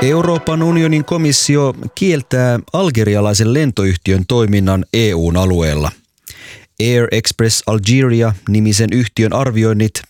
Euroopan unionin komissio kieltää algerialaisen lentoyhtiön toiminnan EU:n alueella. Air Express Algeria-nimisen yhtiön arvioinnit